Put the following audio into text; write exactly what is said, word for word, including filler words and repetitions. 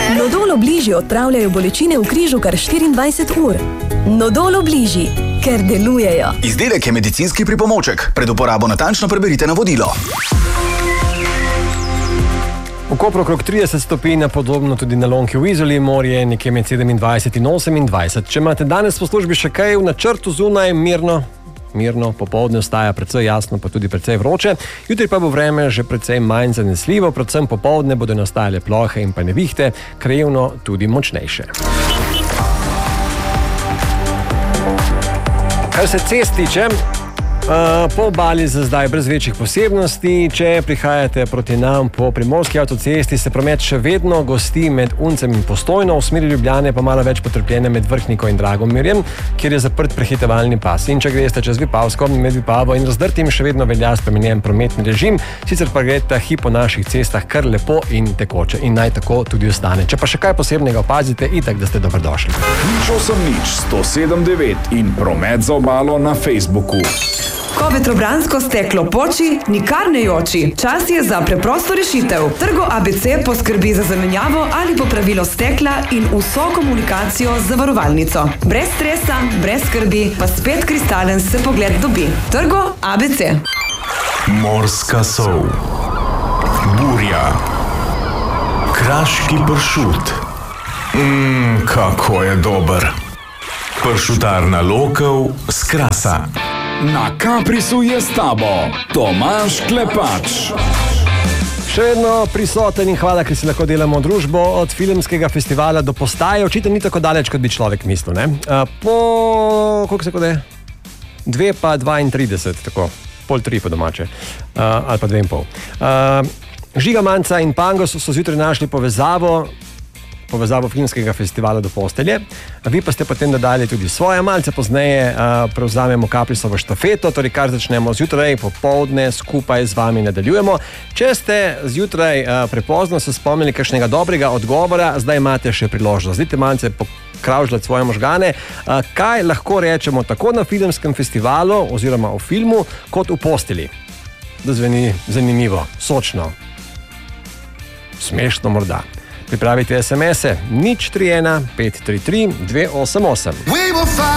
Nodol Obliži odpravljajo bolečine v križu kar štiriindvajset ur. Nodol Obliži, ker delujejo. Izdelek je medicinski pripomoček. Pred uporabo natančno preberite navodilo. V Kopru okrog trideset stopinj, podobno tudi na Lonki v Izoli, morje nekje med sedemindvajset in osemindvajset. Če imate danes po službi še kaj v načrtu zunaj, mirno, mirno, popoldne ostaja precej jasno, pa tudi precej vroče. Jutri pa bo vreme že precej manj zanesljivo, predvsem popoldne bodo nastajale plohe in pa nevihte, krajevno tudi močnejše. Kar se cest tiče, Uh, po obali za zdaj brez večjih posebnosti. Če prihajate proti nam po primorski avtocesti, se promet še vedno gosti med Uncem in Postojno, v smeri Ljubljane pa malo več potrpljenja med Vrhniko in Dragomirjem, kjer je zaprt prehitevalni pas. In če greste čez Vipavsko, med Vipavo in Razdrtim, še vedno velja spremenjen prometni režim, sicer pa gre ta hip po naših cestah kar lepo in tekoče in naj tako tudi ostane. Če pa še kaj posebnega opazite, itak, da ste dobrodošli. nič osem nič sto sedem devet in promet za obalo na Facebooku. Ko vetrobransko steklo poči, nikar ne joči. Čas je za preprosto rešitev. Trgo A B C poskrbi za zamenjavo ali popravilo stekla in vso komunikacijo z zavarovalnico. Brez stresa, brez skrbi, pa spet kristalen se pogled dobi. Trgo A B C. Morska sol, burja, kraški pršut. Mmm, kako je dober. Pršutarna Lokev s Krasa. Na Kaprisu je s tabo Tomaž Klepač. Še vedno prisoten in hvala, ker si lahko delamo družbo od filmskega festivala do postaje. Očitno ni tako daleč, kot bi človek mislil, ne? Po, koliko se kode? Dve pa dvaintrideset, tako, pol tri po domače, uh, ali pa dve in pol. Uh, Žiga Manca in Pangos so zjutraj našli povezavo, povezavo filmskega festivala do postelje. Vi pa ste potem dodali tudi svoje, malce pozneje uh, prevzamemo Kaprisovo štafeto, torej kar začnemo zjutraj, popoldne, skupaj z vami nadaljujemo. Če ste zjutraj uh, prepozno se spomnili kakšnega dobrega odgovora, zdaj imate še priložnost. Zdajte malce pokravžljati svoje možgane. Uh, kaj lahko rečemo tako na filmskem festivalu oziroma v filmu, kot v posteli? Da zveni zanimivo, sočno, smešno morda. Pripravite es em ese nič tri ena pet tri tri dve osem osem.